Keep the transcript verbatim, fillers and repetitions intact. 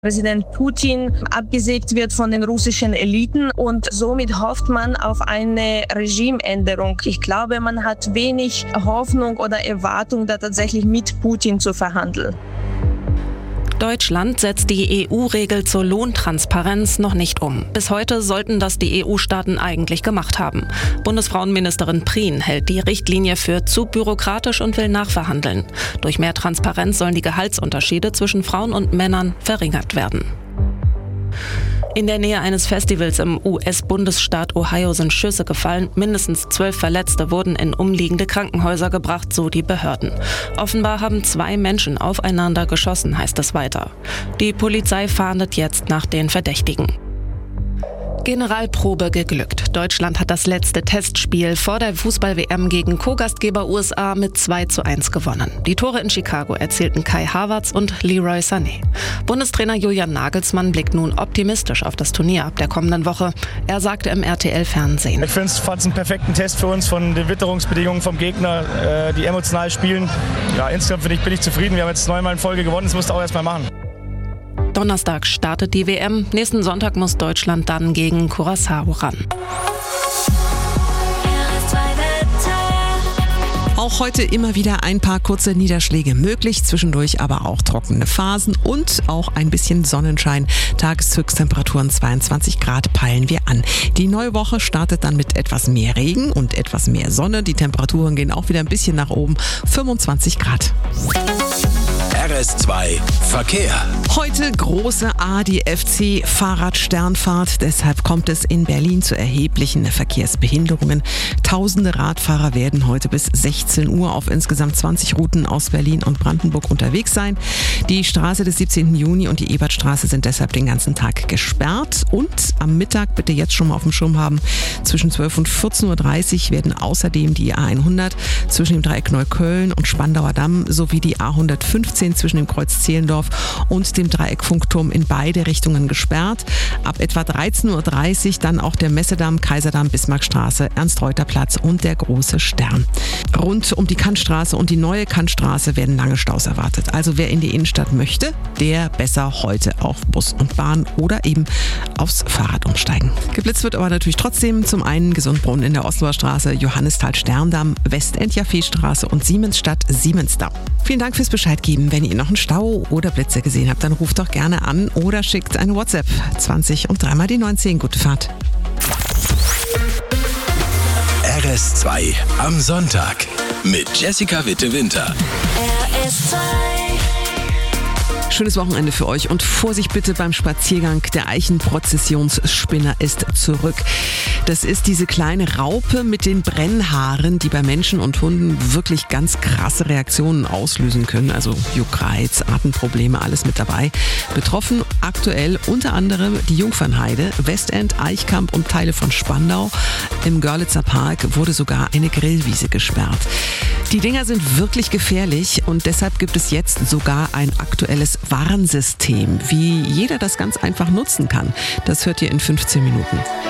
Präsident Putin abgesägt wird von den russischen Eliten und somit hofft man auf eine Regimeänderung. Ich glaube, man hat wenig Hoffnung oder Erwartung, da tatsächlich mit Putin zu verhandeln. Deutschland setzt die E U-Regel zur Lohntransparenz noch nicht um. Bis heute sollten das die E U-Staaten eigentlich gemacht haben. Bundesfrauenministerin Prien hält die Richtlinie für zu bürokratisch und will nachverhandeln. Durch mehr Transparenz sollen die Gehaltsunterschiede zwischen Frauen und Männern verringert werden. In der Nähe eines Festivals im U S-Bundesstaat Ohio sind Schüsse gefallen. Mindestens zwölf Verletzte wurden in umliegende Krankenhäuser gebracht, so die Behörden. Offenbar haben zwei Menschen aufeinander geschossen, heißt es weiter. Die Polizei fahndet jetzt nach den Verdächtigen. Generalprobe geglückt. Deutschland hat das letzte Testspiel vor der Fußball-W M gegen Co-Gastgeber U S A mit zwei zu eins gewonnen. Die Tore in Chicago erzielten Kai Havertz und Leroy Sané. Bundestrainer Julian Nagelsmann blickt nun optimistisch auf das Turnier ab der kommenden Woche. Er sagte im R T L-Fernsehen: Ich fand es einen perfekten Test für uns von den Witterungsbedingungen vom Gegner, äh, die emotional spielen. Ja, insgesamt bin ich, bin ich zufrieden. Wir haben jetzt neunmal in Folge gewonnen, das musst du auch erst mal machen. Donnerstag startet die W M. Nächsten Sonntag muss Deutschland dann gegen Curaçao ran. Auch heute immer wieder ein paar kurze Niederschläge möglich, zwischendurch aber auch trockene Phasen und auch ein bisschen Sonnenschein. Tageshöchsttemperaturen zweiundzwanzig Grad peilen wir an. Die neue Woche startet dann mit etwas mehr Regen und etwas mehr Sonne. Die Temperaturen gehen auch wieder ein bisschen nach oben, fünfundzwanzig Grad. R S zwei Verkehr. Heute große A D F C-Fahrradsternfahrt. Deshalb kommt es in Berlin zu erheblichen Verkehrsbehinderungen. Tausende Radfahrer werden heute bis sechzehn Uhr auf insgesamt zwanzig Routen aus Berlin und Brandenburg unterwegs sein. Die Straße des siebzehnten Juni und die Ebertstraße sind deshalb den ganzen Tag gesperrt. Und am Mittag bitte jetzt schon mal auf dem Schirm haben, zwischen zwölf und vierzehn Uhr dreißig werden außerdem die A hundert zwischen dem Dreieck Neukölln und Spandauer Damm sowie die A hundertfünfzehn zwischen dem Kreuz Zehlendorf und dem Dreieck Funkturm in beide Richtungen gesperrt. Ab etwa dreizehn Uhr dreißig dann auch der Messedamm, Kaiserdamm, Bismarckstraße, Ernst-Reuter-Platz und der Große Stern. Rund um die Kantstraße und die neue Kantstraße werden lange Staus erwartet. Also wer in die Innenstadt möchte, der besser heute auf Bus und Bahn oder eben aufs Fahrrad umsteigen. Geblitzt wird aber natürlich trotzdem zum einen Gesundbrunnen in der Osloer Straße, Johannisthal-Sterndamm, Westend-Jaffee-Straße und Siemensstadt-Siemensdamm. Vielen Dank fürs Bescheid geben. Wenn ihr noch einen Stau oder Blitze gesehen habt, dann ruft doch gerne an oder schickt eine WhatsApp. zwanzig und dreimal die neunzehn. Gute Fahrt. R S zwei am Sonntag mit Jessica Witte-Winter. R S zwei. Schönes Wochenende für euch und Vorsicht bitte beim Spaziergang. Der Eichenprozessionsspinner ist zurück. Das ist diese kleine Raupe mit den Brennhaaren, die bei Menschen und Hunden wirklich ganz krasse Reaktionen auslösen können. Also Juckreiz, Atemprobleme, alles mit dabei. Betroffen aktuell unter anderem die Jungfernheide, Westend, Eichkamp und Teile von Spandau. Im Görlitzer Park wurde sogar eine Grillwiese gesperrt. Die Dinger sind wirklich gefährlich und deshalb gibt es jetzt sogar ein aktuelles Warnsystem, wie jeder das ganz einfach nutzen kann. Das hört ihr in fünfzehn Minuten.